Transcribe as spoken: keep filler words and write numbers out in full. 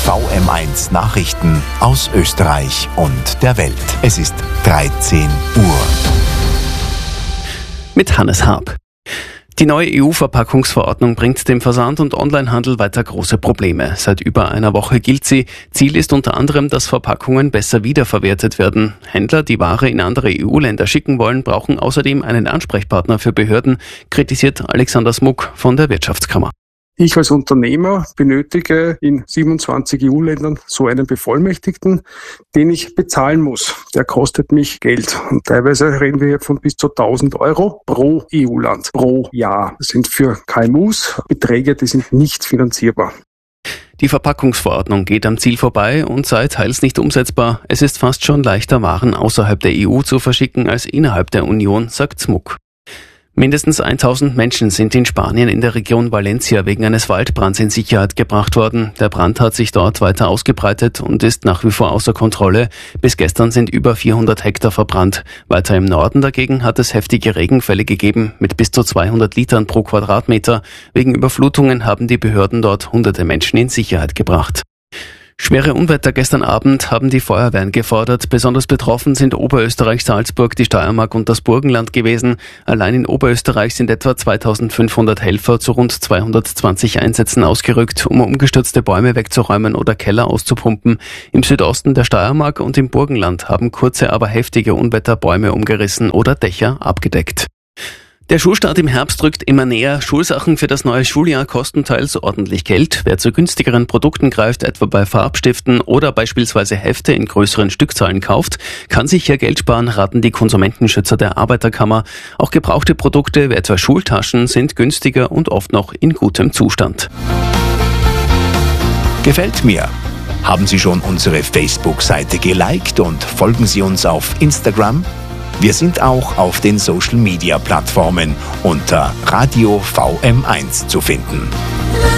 V M eins Nachrichten aus Österreich und der Welt. Es ist dreizehn Uhr. Mit Hannes Haab. Die neue E U-Verpackungsverordnung bringt dem Versand- und Onlinehandel weiter große Probleme. Seit über einer Woche gilt sie. Ziel ist unter anderem, dass Verpackungen besser wiederverwertet werden. Händler, die Ware in andere E U-Länder schicken wollen, brauchen außerdem einen Ansprechpartner für Behörden, kritisiert Alexander Smuck von der Wirtschaftskammer. Ich als Unternehmer benötige in siebenundzwanzig E U-Ländern so einen Bevollmächtigten, den ich bezahlen muss. Der kostet mich Geld. Und teilweise reden wir hier von bis zu tausend Euro pro E U-Land, pro Jahr. Das sind für K M Us Beträge, die sind nicht finanzierbar. Die Verpackungsverordnung geht am Ziel vorbei und sei teils nicht umsetzbar. Es ist fast schon leichter, Waren außerhalb der E U zu verschicken als innerhalb der Union, sagt Smuck. Mindestens tausend Menschen sind in Spanien in der Region Valencia wegen eines Waldbrands in Sicherheit gebracht worden. Der Brand hat sich dort weiter ausgebreitet und ist nach wie vor außer Kontrolle. Bis gestern sind über vierhundert Hektar verbrannt. Weiter im Norden dagegen hat es heftige Regenfälle gegeben mit bis zu zweihundert Litern pro Quadratmeter. Wegen Überflutungen haben die Behörden dort hunderte Menschen in Sicherheit gebracht. Schwere Unwetter gestern Abend haben die Feuerwehren gefordert. Besonders betroffen sind Oberösterreich, Salzburg, die Steiermark und das Burgenland gewesen. Allein in Oberösterreich sind etwa zweitausendfünfhundert Helfer zu rund zweihundertzwanzig Einsätzen ausgerückt, um umgestürzte Bäume wegzuräumen oder Keller auszupumpen. Im Südosten der Steiermark und im Burgenland haben kurze, aber heftige Unwetter Bäume umgerissen oder Dächer abgedeckt. Der Schulstart im Herbst rückt immer näher. Schulsachen für das neue Schuljahr kosten teils ordentlich Geld. Wer zu günstigeren Produkten greift, etwa bei Farbstiften oder beispielsweise Hefte in größeren Stückzahlen kauft, kann sich hier Geld sparen, raten die Konsumentenschützer der Arbeiterkammer. Auch gebrauchte Produkte wie etwa Schultaschen sind günstiger und oft noch in gutem Zustand. Gefällt mir? Haben Sie schon unsere Facebook-Seite geliked und folgen Sie uns auf Instagram? Wir sind auch auf den Social-Media-Plattformen unter Radio V M eins zu finden.